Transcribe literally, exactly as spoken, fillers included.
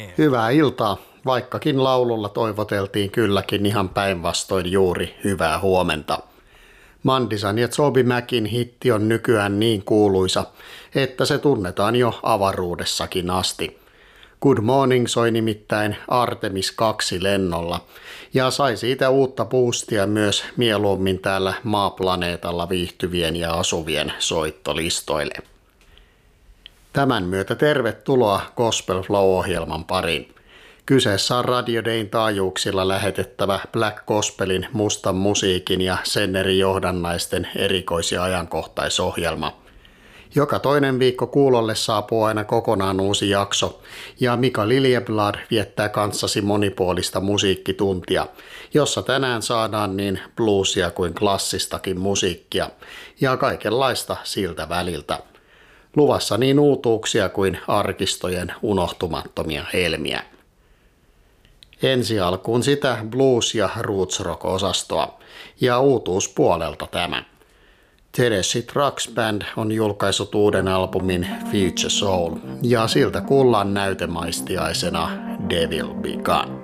Hyvää iltaa, vaikkakin laululla toivoteltiin kylläkin ihan päinvastoin juuri hyvää huomenta. Mandisan ja Zobi Macin hitti on nykyään niin kuuluisa, että se tunnetaan jo avaruudessakin asti. Good Morning soi nimittäin Artemis kaksi lennolla ja sai siitä uutta boostia myös mieluummin täällä maaplaneetalla viihtyvien ja asuvien soittolistoille. Tämän myötä tervetuloa Gospel Flow-ohjelman pariin. Kyseessä on Radio Dayn taajuuksilla lähetettävä Black Gospelin, mustan musiikin ja sen eri johdannaisten erikois- ja ajankohtaisohjelma. Joka toinen viikko kuulolle saapuu aina kokonaan uusi jakso, ja Mika Liljeblad viettää kanssasi monipuolista musiikkituntia, jossa tänään saadaan niin bluesia kuin klassistakin musiikkia, ja kaikenlaista siltä väliltä. Luvassa niin uutuuksia kuin arkistojen unohtumattomia helmiä. Ensi alkuun sitä blues- ja roots rock-osastoa, ja uutuuspuolelta tämä. Tedeschi Trucks Band on julkaissut uuden albumin Future Soul, ja siltä kuullaan näytemaistiaisena Devil Be Gone.